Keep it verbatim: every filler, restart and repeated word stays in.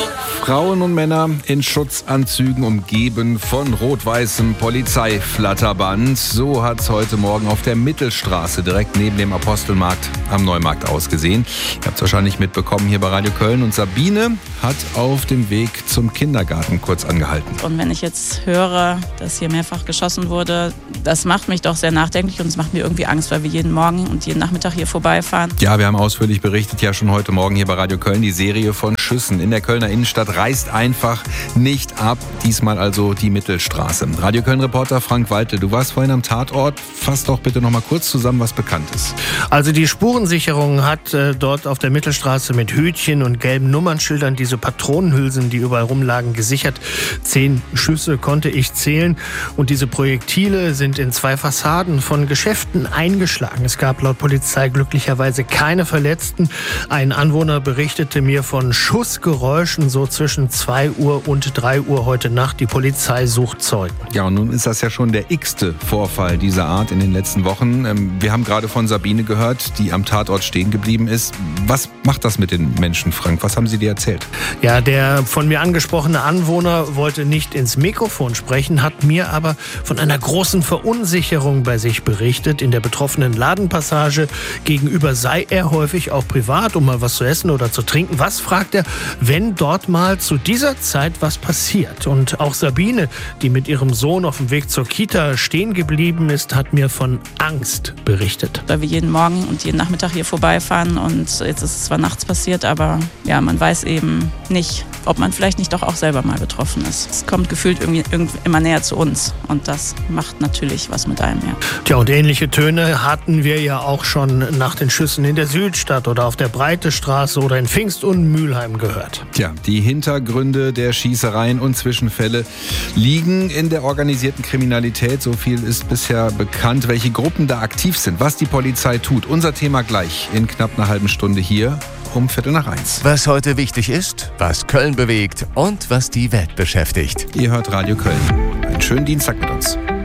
Frauen und Männer in Schutzanzügen umgeben von rot-weißem Polizeiflatterband. So hat es heute Morgen auf der Mittelstraße direkt neben dem Apostelmarkt am Neumarkt ausgesehen. Ihr habt es wahrscheinlich mitbekommen hier bei Radio Köln. Und Sabine hat auf dem Weg zum Kindergarten kurz angehalten. Und wenn ich jetzt höre, dass hier mehrfach geschossen wurde, das macht mich doch sehr nachdenklich und es macht mir irgendwie Angst, weil wir jeden Morgen und jeden Nachmittag hier vorbeifahren. Ja, wir haben ausführlich berichtet, ja schon heute Morgen hier bei Radio Köln, die Serie von Schüssen in der Kölner Innenstadt reißt einfach nicht ab. Diesmal also die Mittelstraße. Radio Köln-Reporter Frank Waltel, du warst vorhin am Tatort. Fass doch bitte noch mal kurz zusammen, was bekannt ist. Also die Spurensicherung hat äh, dort auf der Mittelstraße mit Hütchen und gelben Nummernschildern diese Patronenhülsen, die überall rumlagen, gesichert. Zehn Schüsse konnte ich zählen. Und diese Projektile sind in zwei Fassaden von Geschäften eingeschlagen. Es gab laut Polizei glücklicherweise keine Verletzten. Ein Anwohner berichtete mir von Schussgeräuschen so zwischen zwei Uhr und drei Uhr heute Nacht. Die Polizei sucht Zeugen. Ja, und nun ist das ja schon der x-te Vorfall dieser Art in den letzten Wochen. Wir haben gerade von Sabine gehört, die am Tatort stehen geblieben ist. Was macht das mit den Menschen, Frank? Was haben sie dir erzählt? Ja, der von mir angesprochene Anwohner wollte nicht ins Mikrofon sprechen, hat mir aber von einer großen Verunsicherung bei sich berichtet. In der betroffenen Ladenpassage gegenüber sei er häufig auch privat, um mal was zu essen oder zu trinken. Was, fragt er, wenn dort mal zu dieser Zeit was passiert? Und auch Sabine, die mit ihrem Sohn auf dem Weg zur Kita stehen geblieben ist, hat mir von Angst berichtet. Weil wir jeden Morgen und jeden Nachmittag hier vorbeifahren und jetzt ist es zwar nachts passiert, aber ja, man weiß eben nicht, ob man vielleicht nicht doch auch selber mal betroffen ist. Es kommt gefühlt irgendwie, irgendwie immer näher zu uns und das macht natürlich was mit einem, ja. Tja, und ähnliche Töne hatten wir ja auch schon nach den Schüssen in der Südstadt oder auf der Breitestraße oder in Pfingst und Mülheim gehört. Tja, die Hintergründe der Schießereien und Zwischenfälle liegen in der organisierten Kriminalität. So viel ist bisher bekannt, welche Gruppen da aktiv sind, was die Polizei tut. Unser Thema gleich in knapp einer halben Stunde hier um Viertel nach eins. Was heute wichtig ist, was Köln bewegt und was die Welt beschäftigt. Ihr hört Radio Köln. Einen schönen Dienstag mit uns.